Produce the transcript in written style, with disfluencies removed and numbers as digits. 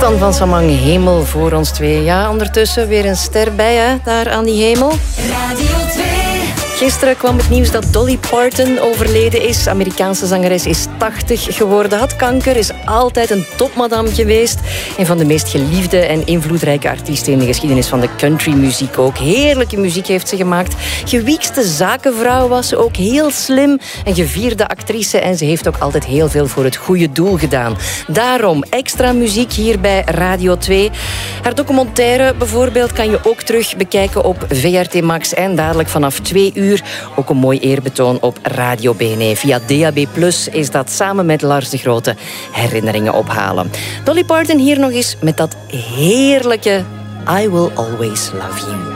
Tristan van Samang, Hemel voor ons twee. Ja, ondertussen weer een ster bij, hè, daar aan die hemel. Radio 2. Gisteren kwam het nieuws dat Dolly Parton overleden is. Amerikaanse zangeres is 80 geworden, had kanker, is altijd een topmadam geweest. Een van de meest geliefde en invloedrijke artiesten in de geschiedenis van de countrymuziek ook. Heerlijke muziek heeft ze gemaakt. Gewiekste zakenvrouw was ze ook, heel slim. Een gevierde actrice en ze heeft ook altijd heel veel voor het goede doel gedaan. Daarom extra muziek hier bij Radio 2. Haar documentaire bijvoorbeeld kan je ook terug bekijken op VRT Max en dadelijk vanaf 2 uur ook een mooi eerbetoon op Radio BNE. Via DAB+ is dat samen met Lars de Grote herinneringen ophalen. Dolly Parton hier nog eens met dat heerlijke I Will Always Love You.